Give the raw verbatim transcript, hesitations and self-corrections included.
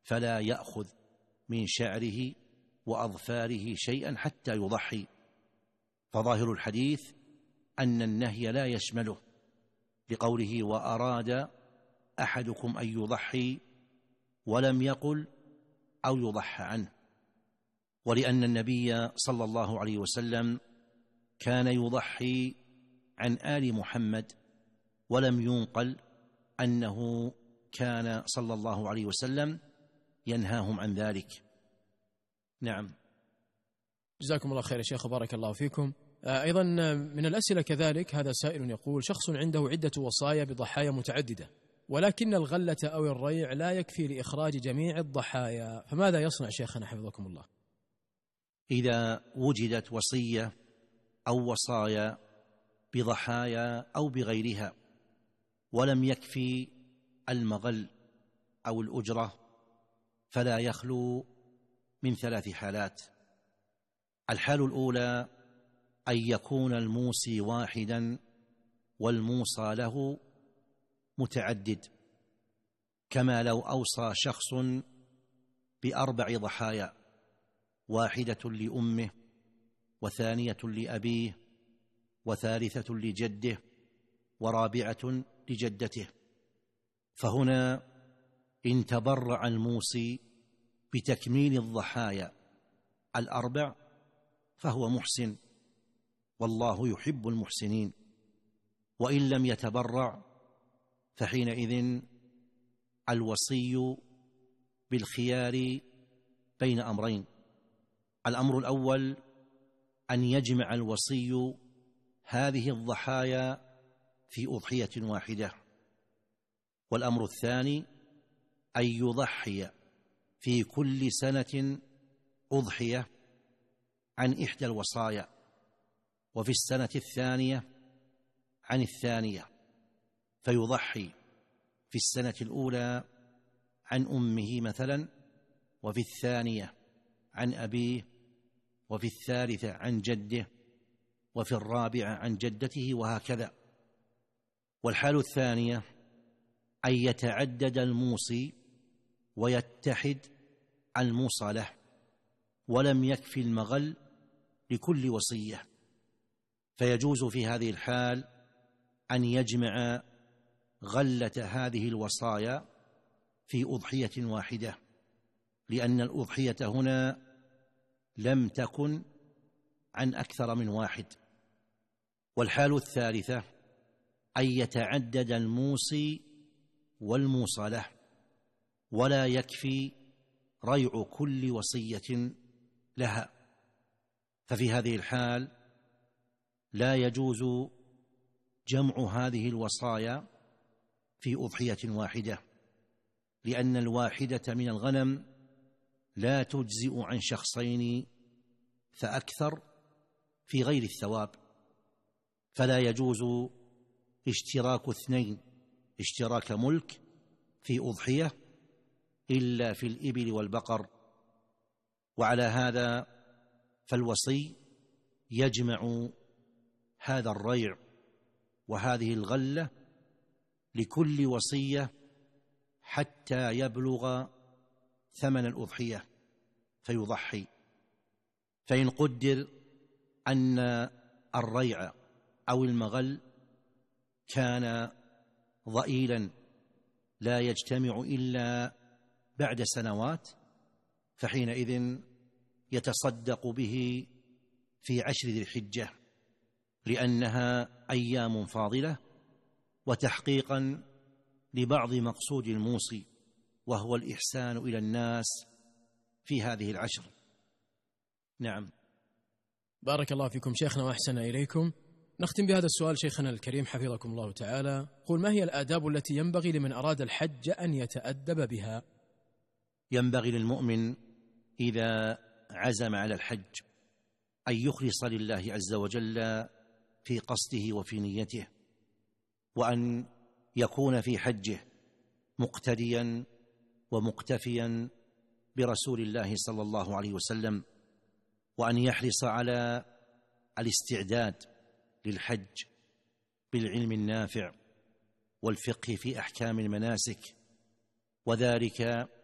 فلا يأخذ من شعره وأظفاره شيئا حتى يضحي. فظاهر الحديث أن النهي لا يشمله، لقوله وأراد أحدكم أن يضحي ولم يقل أو يضحى عنه، ولأن النبي صلى الله عليه وسلم كان يضحي عن آل محمد، ولم ينقل أنه كان صلى الله عليه وسلم ينهاهم عن ذلك. نعم. جزاكم الله خير يا شيخ، بارك الله فيكم. أيضا من الأسئلة كذلك، هذا سائل يقول: شخص عنده عدة وصايا بضحايا متعددة، ولكن الغلة أو الريع لا يكفي لإخراج جميع الضحايا، فماذا يصنع شيخنا حفظكم الله؟ إذا وجدت وصية أو وصايا بضحايا أو بغيرها ولم يكفي المغل أو الأجرة، فلا يخلو من ثلاث حالات. الحال الأولى أن يكون الموصي واحدا والموصى له متعدد، كما لو أوصى شخص بأربع ضحايا: واحدة لأمه، وثانية لأبيه، وثالثة لجده، ورابعة لجدته. فهنا إن تبرع الموصي بتكميل الضحايا الأربع فهو محسن، والله يحب المحسنين. وإن لم يتبرع فحينئذ الوصي بالخيار بين أمرين: الأمر الأول أن يجمع الوصي هذه الضحايا في أضحية واحدة، والأمر الثاني أن يضحي في كل سنة أضحية عن إحدى الوصايا، وفي السنة الثانية عن الثانية، فيضحي في السنة الأولى عن أمه مثلا، وفي الثانية عن أبيه، وفي الثالثة عن جده، وفي الرابعة عن جدته، وهكذا. والحال الثانية أن يتعدد الموصي ويتحد الموصى له، ولم يكفي المغل لكل وصية، فيجوز في هذه الحال أن يجمع غلة هذه الوصايا في أضحية واحدة، لأن الأضحية هنا لم تكن عن أكثر من واحد. والحال الثالثة أن يتعدد الموصي والموصى له، ولا يكفي ريع كل وصية لها، ففي هذه الحال لا يجوز جمع هذه الوصايا في أضحية واحدة، لأن الواحدة من الغنم لا تجزئ عن شخصين فأكثر في غير الثواب، فلا يجوز اشتراك اثنين اشتراك ملك في أضحية إلا في الإبل والبقر. وعلى هذا فالوصي يجمع هذا الريع وهذه الغلة لكل وصية حتى يبلغ ثمن الأضحية فيضحي. فإن قدر أن الريع أو المغل كان ضئيلا لا يجتمع إلا بعد سنوات، فحينئذ يتصدق به في عشر ذي الحجة، لأنها أيام فاضلة وتحقيقا لبعض مقصود الموصي، وهو الإحسان إلى الناس في هذه العشر. نعم. بارك الله فيكم شيخنا وأحسن إليكم. نختم بهذا السؤال شيخنا الكريم حفظكم الله تعالى. قل: ما هي الآداب التي ينبغي لمن أراد الحج أن يتأدب بها؟ ينبغي للمؤمن إذا عزم على الحج أن يخلص لله عز وجل في قصده وفي نيته، وأن يكون في حجه مقتديا ومقتفيا برسول الله صلى الله عليه وسلم، وأن يحرص على الاستعداد للحج بالعلم النافع والفقه في أحكام المناسك، وذلك